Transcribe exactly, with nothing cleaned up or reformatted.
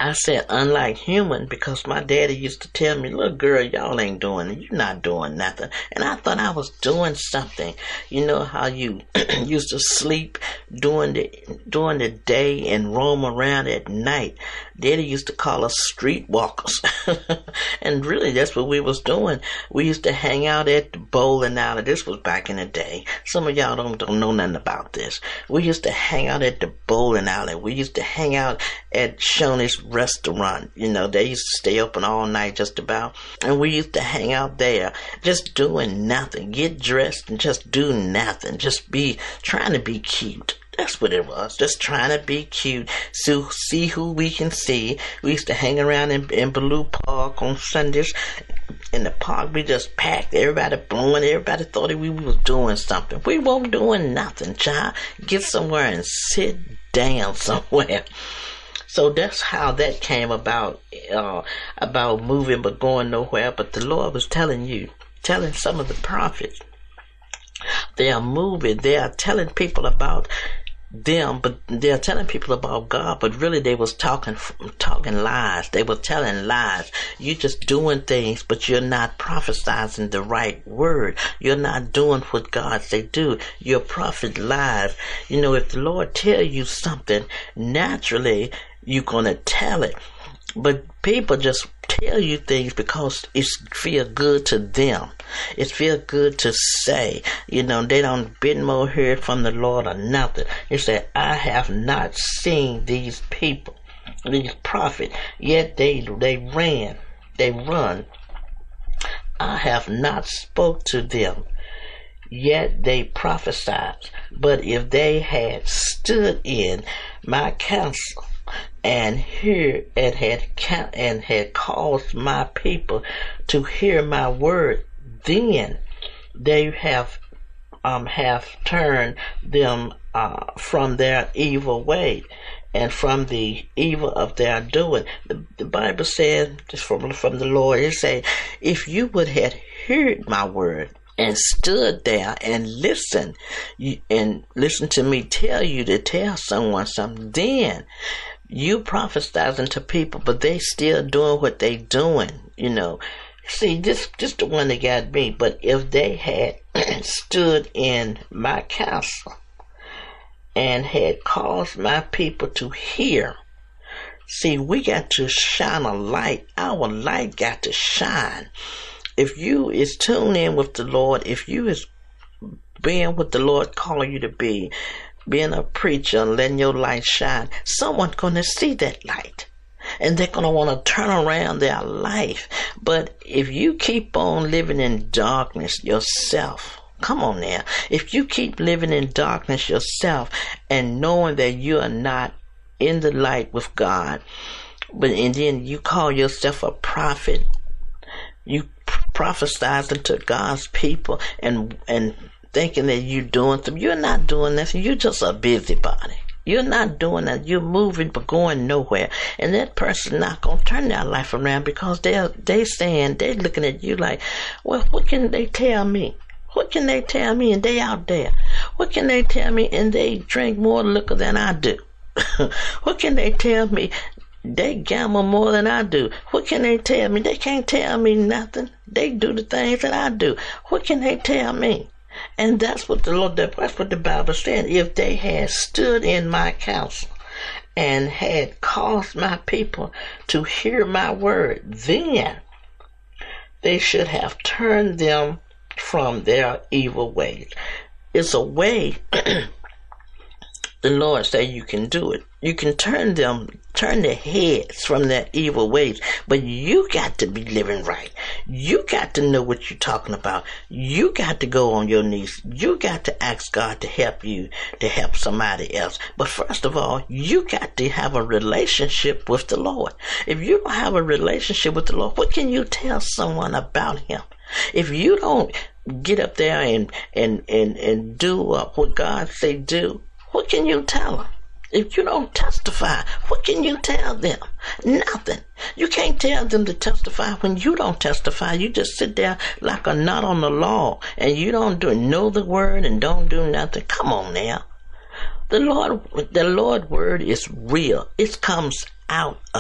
I said unlike human because my daddy used to tell me, "Little girl, y'all ain't doing it. You're not doing nothing." And I thought I was doing something. You know how you used to sleep during the during the day and roam around at night. Daddy used to call us streetwalkers. And really that's what we was doing. We used to hang out at the bowling alley. This was back in the day. Some of y'all don't, don't know nothing about this. We used to hang out at the bowling alley. We used to hang out at Shoney's restaurant. You know, they used to stay open all night just about. And we used to hang out there just doing nothing. Get dressed and just do nothing. Just be trying to be cute. That's what it was. Just trying to be cute. So see who we can see. We used to hang around in, in Ballou Park on Sundays. In the park, we just packed. Everybody blowing. Everybody thought we was doing something. We weren't doing nothing, child. Get somewhere and sit down somewhere. So that's how that came about, uh, about moving but going nowhere. But the Lord was telling you, telling some of the prophets, they are moving. They are telling people about them, but they're telling people about God, but really they was talking talking lies. They were telling lies. You're just doing things, but you're not prophesying the right word. You're not doing what God say do. Your prophet lies. You know, if the Lord tell you something, naturally you're gonna tell it. But people just tell you things because it feel good to them. It feel good to say. You know, they don't been more heard from the Lord or nothing. They say, I have not seen these people, these prophets, yet they they ran, they run. I have not spoke to them, yet they prophesied. But if they had stood in my counsel, and hear and had and had caused my people to hear my word, then they have um have turned them uh, from their evil way and from the evil of their doing. The, the Bible says, just from from the Lord, it say, if you would have heard my word and stood there and listened, and listen to me tell you to tell someone something, then you prophesizing to people, but they still doing what they doing, you know. See, this this the one that got me. But if they had stood in my counsel and had caused my people to hear, see, we got to shine a light. Our light got to shine. If you is tuned in with the Lord, if you is being what the Lord calling you to be, being a preacher and letting your light shine, someone's going to see that light and they're going to want to turn around their life. But if you keep on living in darkness yourself, come on now, if you keep living in darkness yourself and knowing that you are not in the light with God, but and then you call yourself a prophet, you prophesizing to God's people and and thinking that you're doing something. You're not doing nothing. You're just a busybody. You're not doing that. You're moving but going nowhere. And that person not going to turn their life around because they're they saying, they're looking at you like, well, what can they tell me? What can they tell me? And they out there. What can they tell me? And they drink more liquor than I do. What can they tell me? They gamble more than I do. What can they tell me? They can't tell me nothing. They do the things that I do. What can they tell me? And that's what the Lord, that's what the Bible said. If they had stood in my counsel and had caused my people to hear my word, then they should have turned them from their evil ways. It's a way the Lord say you can do it. You can turn them, turn their heads from their evil ways, but you got to be living right. You got to know what you're talking about. You got to go on your knees. You got to ask God to help you, to help somebody else. But first of all, you got to have a relationship with the Lord. If you don't have a relationship with the Lord, what can you tell someone about Him? If you don't get up there and, and, and, and do uh, what God say do, what can you tell them? If you don't testify, what can you tell them? Nothing. You can't tell them to testify when you don't testify. You just sit there like a knot on the log and you don't do know the word and don't do nothing. Come on now. The Lord, the Lord word is real. It comes out of